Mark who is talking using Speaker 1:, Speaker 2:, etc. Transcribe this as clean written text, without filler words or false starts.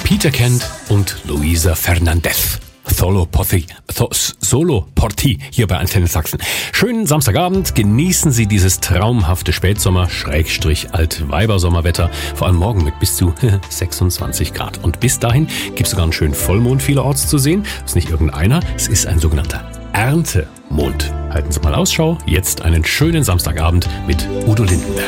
Speaker 1: Peter Kent und Luisa Fernandez. Solo Porti hier bei Antenne Sachsen. Schönen Samstagabend, genießen Sie dieses traumhafte Spätsommer-Altweibersommerwetter, vor allem morgen mit bis zu 26 Grad. Und bis dahin gibt es sogar einen schönen Vollmond vielerorts zu sehen. Das ist nicht irgendeiner, es ist ein sogenannter Erntemond. Halten Sie mal Ausschau, jetzt einen schönen Samstagabend mit Udo Lindenberg.